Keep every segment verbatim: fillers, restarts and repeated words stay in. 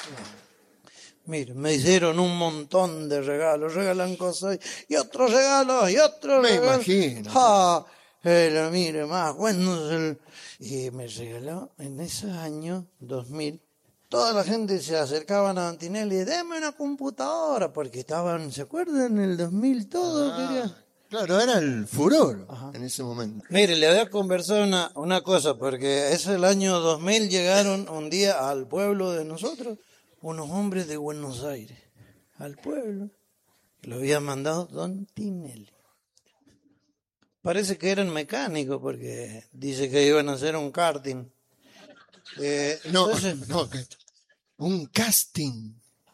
Mire, me hicieron un montón de regalos, regalan cosas y otros regalos y otros Me regalos. imagino. Ah, pero mire, más bueno es el... Y me regaló en esos años dos mil. Toda la gente se acercaba a Tinelli, deme una computadora, porque estaban, ¿se acuerdan? En el dos mil todo Ah, quería... claro, era el furor Ajá. en ese momento. Mire, le voy a conversar una, una cosa, porque es el año dos mil, llegaron un día al pueblo de nosotros, unos hombres de Buenos Aires, al pueblo, lo había mandado Don Tinelli. Parece que eran mecánicos, porque dice que iban a hacer un karting. Eh, No, entonces, no, que- un casting.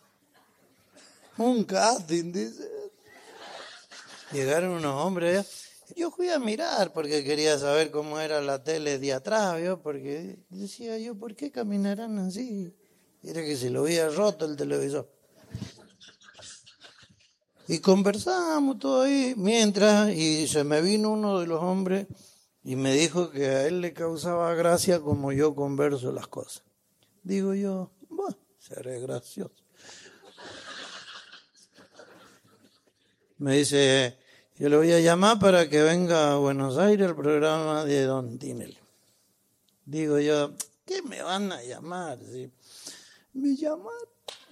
un casting, dice. Llegaron unos hombres allá. Yo fui a mirar porque quería saber cómo era la tele de atrás, ¿vio? Porque decía yo, ¿por qué caminarán así? Era que se lo había roto el televisor. Y conversamos todo ahí mientras, y se me vino uno de los hombres y me dijo que a él le causaba gracia como yo converso las cosas. Digo yo, bueno, seré gracioso. Me dice, yo le voy a llamar para que venga a Buenos Aires al programa de Don Tinelli. Digo yo, ¿qué me van a llamar? ¿Sí? Me llamaron.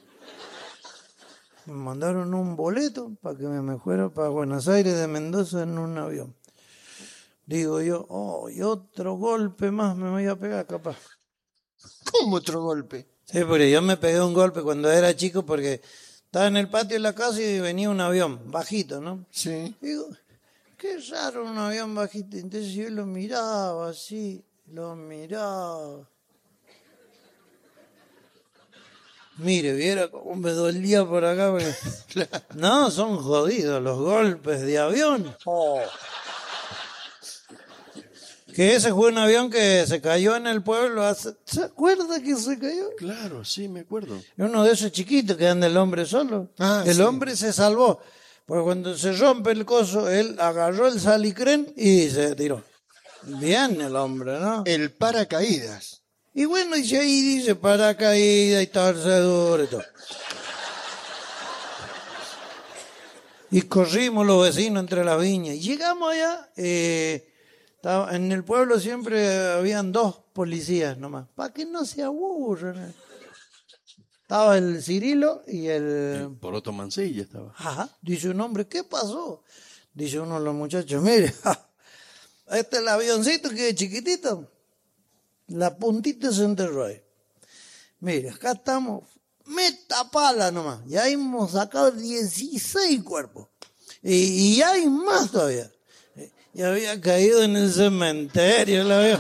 Me mandaron un boleto para que me fuera para Buenos Aires de Mendoza en un avión. Digo yo, oh, y otro golpe más me voy a pegar capaz. ¿Cómo otro golpe? Sí, porque yo me pegué un golpe cuando era chico porque estaba en el patio de la casa y venía un avión bajito, ¿no? Sí. Digo, qué raro un avión bajito. Entonces yo lo miraba así, lo miraba. Mire, viera cómo me dolía por acá. Porque... No, son jodidos los golpes de avión. Oh. Que ese fue un avión que se cayó en el pueblo. Hace... ¿Se acuerda que se cayó? Claro, sí, me acuerdo. Uno de esos chiquitos que anda el hombre solo. Ah, el sí. hombre se salvó. Porque cuando se rompe el coso, él agarró el salicrén y se tiró. Bien el hombre, ¿no? El paracaídas. Y bueno, dice ahí, dice paracaídas y torcedura y todo. Y corrimos los vecinos entre las viñas. Y llegamos allá, eh, estaba, en el pueblo siempre habían dos policías nomás, para que no se aburran. Estaba el Cirilo y el... El Poroto Mancilla estaba. Ajá. Dice un hombre, ¿qué pasó? Dice uno de los muchachos, mire, este es el avioncito que es chiquitito. La puntita se enterró ahí. Mire, acá estamos, meta pala nomás. Ya hemos sacado dieciséis cuerpos. Y, y hay más todavía. Ya había caído en el cementerio el avión.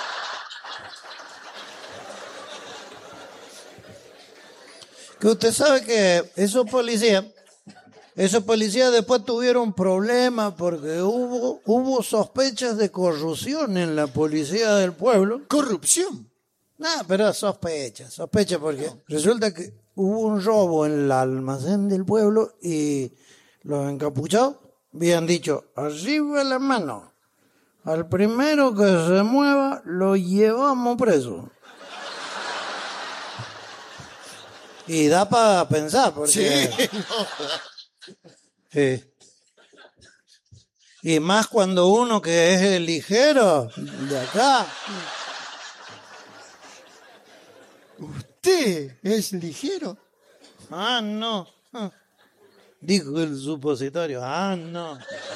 Que usted sabe que esos policías, esos policías después tuvieron problemas porque hubo, hubo sospechas de corrupción en la policía del pueblo. ¿Corrupción? No, pero sospecha, sospecha porque resulta que hubo un robo en el almacén del pueblo y los encapuchados habían dicho, arriba la mano, al primero que se mueva lo llevamos preso. Y da para pensar, porque... Sí, no. Sí. Y más cuando uno que es el ligero de acá... ¿Usted es ligero? Ah, no. Dijo el supositorio. Ah, no.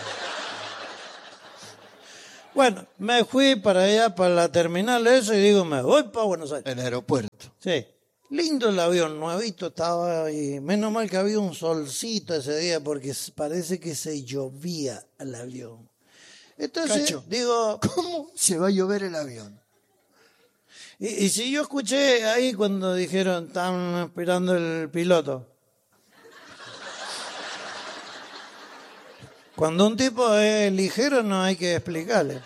Bueno, me fui para allá, para la terminal eso, y digo, me voy para Buenos Aires. El aeropuerto. Sí. Lindo el avión, nuevito estaba, y menos mal que había un solcito ese día, porque parece que se llovía el avión. Entonces, Cacho, digo... ¿cómo se va a llover el avión? Y, y si yo escuché ahí cuando dijeron, están esperando el piloto. Cuando un tipo es ligero no hay que explicarle.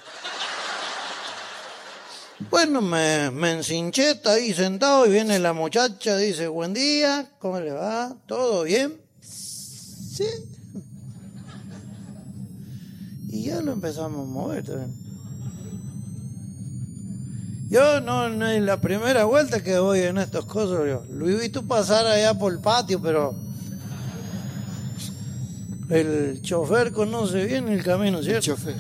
Bueno, me, me encinché, está ahí sentado y viene la muchacha, dice, buen día, ¿cómo le va? ¿Todo bien? Sí. Y ya lo empezamos a mover también. Yo no, no es la primera vuelta que voy en estas cosas. Yo lo he visto pasar allá por el patio, pero el chofer conoce bien el camino, El ¿cierto? chofer.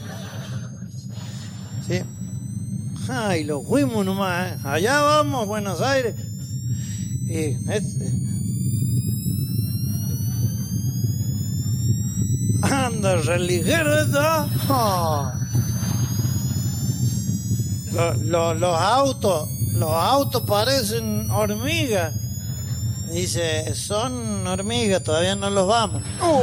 Sí. Ay, lo fuimos nomás, ¿eh? Allá vamos, Buenos Aires. Y este... Anda, re ligero esto, ¿ah? Oh. Lo- lo- los autos, los autos parecen hormigas. Dice, son hormigas, todavía no los vamos.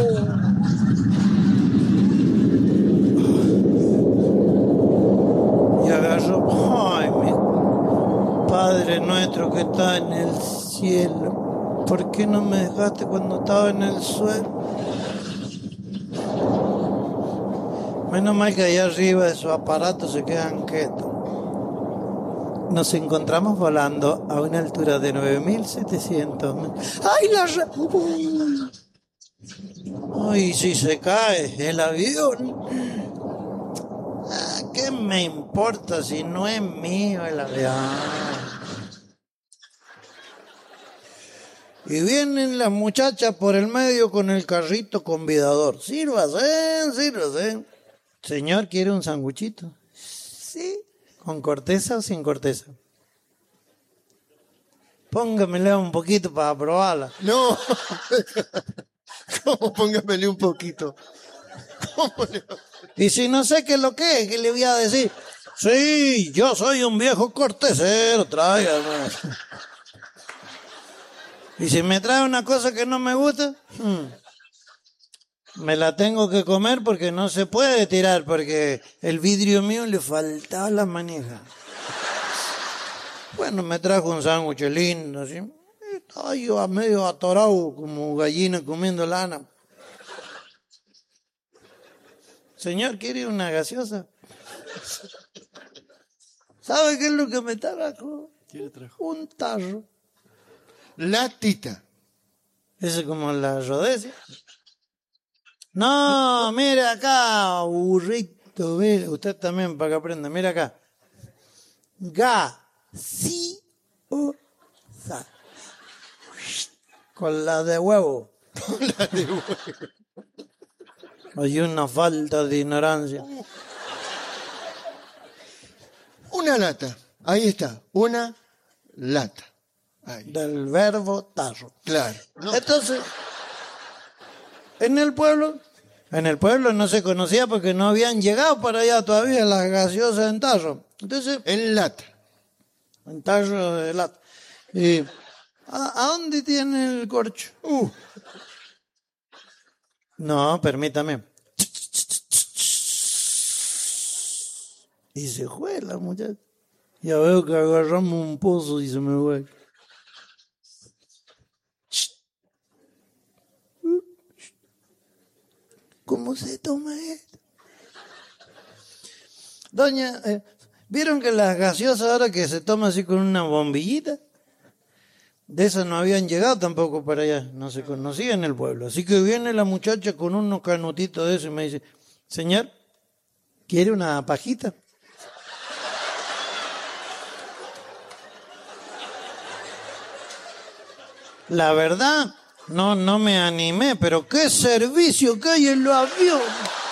Y agarró, ay, mi Padre nuestro que está en el cielo, ¿por qué no me dejaste cuando estaba en el suelo? Menos mal que allá arriba de sus aparatos se quedan quietos. Nos encontramos volando a una altura de nueve mil setecientos metros. ¡Ay, la re... ¡Ay, si se cae el avión! Ah, ¿qué me importa si no es mío el avión? Y vienen las muchachas por el medio con el carrito convidador. Sírvase, sírvase. Señor, ¿quiere un sanguchito? Sí. ¿Con corteza o sin corteza? Póngamela un poquito para probarla. No. ¿Cómo? Póngamele un poquito. ¿Cómo le va? Y si no sé qué es lo que es, ¿qué le voy a decir? Sí, yo soy un viejo cortesero, tráigame. Y si me trae una cosa que no me gusta, hmm, me la tengo que comer porque no se puede tirar, porque el vidrio mío le faltaba la manija. Bueno, me trajo un sándwich lindo, así. Estaba yo a medio atorado como gallina comiendo lana. Señor, ¿quiere una gaseosa? ¿Sabe qué es lo que me trajo? ¿Qué le trajo? Un tarro. Latita. Eso es como la rodecia. No, mira acá, burrito, mire, usted también para que aprenda, mira acá. Gaseosa. Con la de huevo. Con la de huevo. Hay una falta de ignorancia. Una lata. Ahí está. Una lata. Ahí. Del verbo tarro. Claro. No. Entonces, en el pueblo, en el pueblo no se conocía porque no habían llegado para allá todavía las gaseosas en tarro. Entonces, En lata. en tarro de lata. Y, ¿a, a dónde tiene el corcho? Uh. No, permítame. Y se fue la muchacha. Ya veo que agarramos un pozo y se me fue. ¿Cómo se toma esto? Doña, eh, ¿vieron que las gaseosas ahora que se toma así con una bombillita? De esas no habían llegado tampoco para allá, no se conocía en el pueblo. Así que viene la muchacha con unos canutitos de eso y me dice, señor, ¿quiere una pajita? La verdad, no, no me animé, pero qué servicio que hay en los aviones.